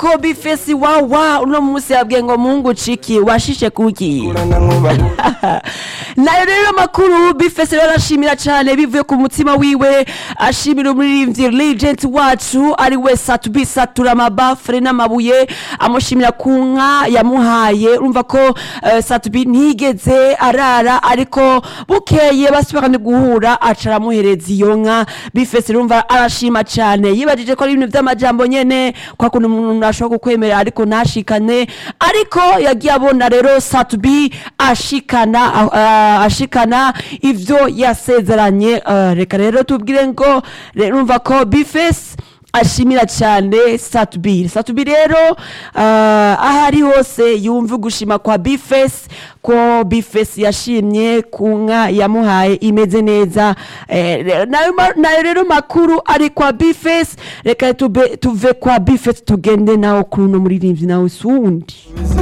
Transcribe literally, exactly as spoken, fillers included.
ko Bifesi wawa uno munsi yabwiye ngo mungu ciki washishe kuki nayo rero makuru Bifesi rero arashimira cyane bivuye ku mutima wiwe ashimira umuririmbyi legend wacu ari we Satubi satura amabafre n'amabuye amushimira kunka yamuhaye urumva ko uh, Satubi ntigeze arara ariko bukeye basubiranye guhura acara muhereza iyo nka Bifesi urumva arashima cyane yibajije ko ari ibintu by'amajambo nyene kwa kuntu umuntu ashobora kukwemera ariko nashikane ariko yagiye abona rero Satubi ashikana uh, ashikana ivyo yasezeranye uh, reka rero tubwire ngo urumva ko Bifesi ashimira cyane Satubi Satubi rero uh, ahari hose yumva gushima kwa Bifesi ko Bifesi yashimye kunka yamuhaye imeze neza eh, nayo rero makuru ari kwa Bifesi reka tube tuve kwa Bifesi tugende nawo kuno muririmbyi nawe sundi